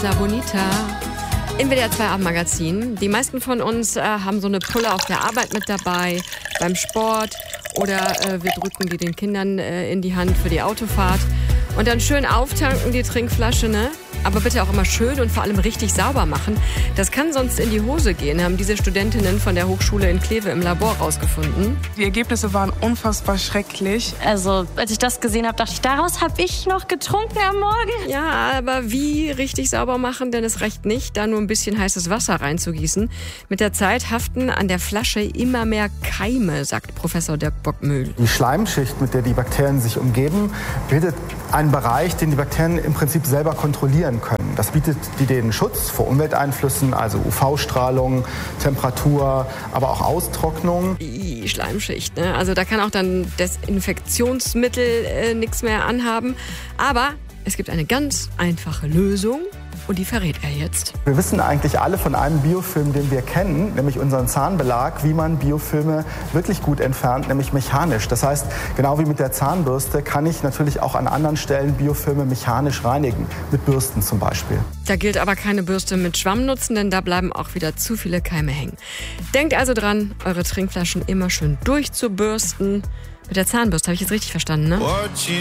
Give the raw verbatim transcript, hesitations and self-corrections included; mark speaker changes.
Speaker 1: Isla Bonita. Im W D R zwei Abendmagazin. Die meisten von uns äh, haben so eine Pulle auf der Arbeit mit dabei, beim Sport oder äh, wir drücken die den Kindern äh, in die Hand für die Autofahrt. Und dann schön auftanken die Trinkflasche, ne? Aber bitte auch immer schön und vor allem richtig sauber machen. Das kann sonst in die Hose gehen, haben diese Studentinnen von der Hochschule in Kleve im Labor rausgefunden.
Speaker 2: Die Ergebnisse waren unfassbar schrecklich.
Speaker 3: Also, als ich das gesehen habe, dachte ich, daraus habe ich noch getrunken am Morgen.
Speaker 1: Ja, aber wie richtig sauber machen? Denn es reicht nicht, da nur ein bisschen heißes Wasser reinzugießen. Mit der Zeit haften an der Flasche immer mehr Keime, sagt Professor Dirk Bockmühl.
Speaker 4: Die Schleimschicht, mit der die Bakterien sich umgeben, bildet einen Bereich, den die Bakterien im Prinzip selber kontrollieren können. Das bietet denen Schutz vor Umwelteinflüssen, also U V-Strahlung, Temperatur, aber auch Austrocknung.
Speaker 1: Die Schleimschicht, ne? Also da kann auch dann Desinfektionsmittel äh, nichts mehr anhaben. Aber es gibt eine ganz einfache Lösung. Und die verrät er jetzt.
Speaker 4: Wir wissen eigentlich alle von einem Biofilm, den wir kennen, nämlich unseren Zahnbelag, wie man Biofilme wirklich gut entfernt, nämlich mechanisch. Das heißt, genau wie mit der Zahnbürste kann ich natürlich auch an anderen Stellen Biofilme mechanisch reinigen, mit Bürsten zum Beispiel.
Speaker 1: Da gilt aber keine Bürste mit Schwamm nutzen, denn da bleiben auch wieder zu viele Keime hängen. Denkt also dran, eure Trinkflaschen immer schön durchzubürsten. Mit der Zahnbürste, habe ich jetzt richtig verstanden, ne?